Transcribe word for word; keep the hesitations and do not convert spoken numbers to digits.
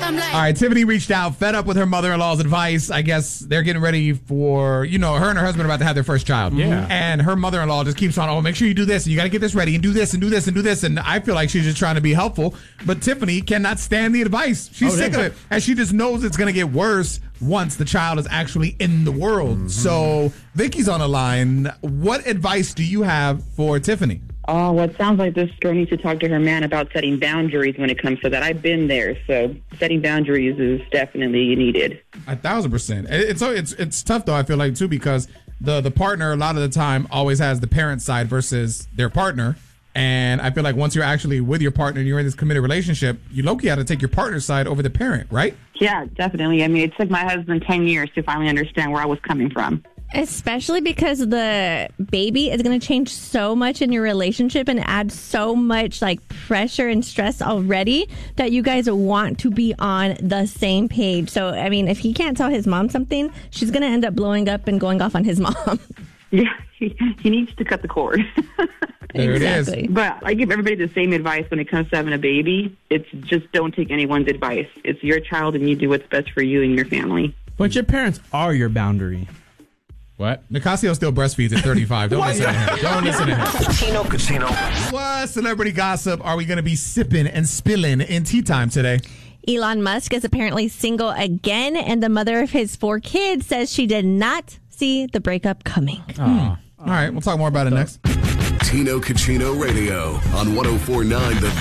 All right, Tiffany reached out, fed up with her mother-in-law's advice. I guess they're getting ready for, you know, her and her husband are about to have their first child. Yeah. And her mother-in-law just keeps on, oh, make sure you do this, and you got to get this ready, and do this, and do this, and do this. And I feel like she's just trying to be helpful. But Tiffany cannot stand the advice. She's Oh, sick yeah. of it. And she just knows it's going to get worse once the child is actually in the world. Mm-hmm. So Vicky's on the line. What advice do you have for Tiffany? Oh, well, it sounds like this girl needs to talk to her man about setting boundaries when it comes to that. I've been there, so setting boundaries is definitely needed. A thousand percent. It's it's it's tough though. I feel like too because the the partner a lot of the time always has the parent side versus their partner, and I feel like once you're actually with your partner and you're in this committed relationship, you low-key have to take your partner's side over the parent, right? Yeah, definitely. I mean, it took my husband ten years to finally understand where I was coming from. Especially because the baby is going to change so much in your relationship and add so much like pressure and stress already that you guys want to be on the same page. So, I mean, if he can't tell his mom something, she's going to end up blowing up and going off on his mom. Yeah, he, he needs to cut the cord. There Exactly. it is. But I give everybody the same advice when it comes to having a baby. It's just don't take anyone's advice. It's your child and you do what's best for you and your family. But your parents are your boundary. What? Nicasio still breastfeeds at thirty-five. Don't listen to him. Don't listen to him. Tino Casino. What celebrity gossip are we going to be sipping and spilling in tea time today? Elon Musk is apparently single again, and the mother of his four kids says she did not see the breakup coming. Oh. All right, we'll talk more about it next. Tino Casino Radio on one oh four point nine The